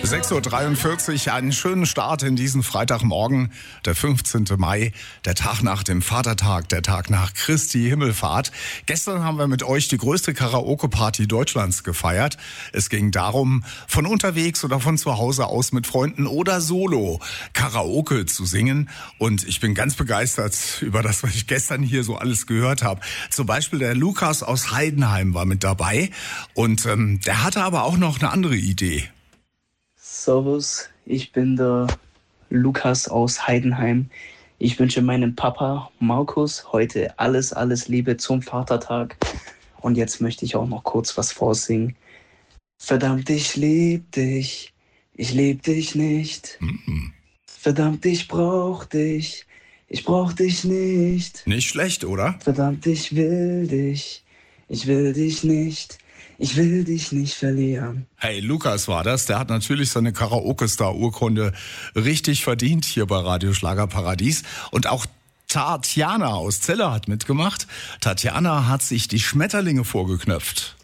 6.43 Uhr, einen schönen Start in diesen Freitagmorgen, der 15. Mai, der Tag nach dem Vatertag, der Tag nach Christi Himmelfahrt. Gestern haben wir mit euch die größte Karaoke-Party Deutschlands gefeiert. Es ging darum, von unterwegs oder von zu Hause aus mit Freunden oder solo Karaoke zu singen. Und ich bin ganz begeistert über das, was ich gestern hier so alles gehört habe. Zum Beispiel der Lukas aus Heidenheim war mit dabei und der hatte aber auch noch eine andere Idee. Servus, ich bin der Lukas aus Heidenheim. Ich wünsche meinem Papa Markus heute alles Liebe zum Vatertag. Und jetzt möchte ich auch noch kurz was vorsingen. Verdammt, ich lieb dich nicht. Verdammt, ich brauch dich nicht. Nicht schlecht, oder? Verdammt, ich will dich nicht. Ich will dich nicht verlieren. Hey, Lukas war das. Der hat natürlich seine Karaoke-Star-Urkunde richtig verdient hier bei Radio Schlagerparadies. Und auch Tatjana aus Celle hat mitgemacht. Tatjana hat sich die Schmetterlinge vorgeknöpft.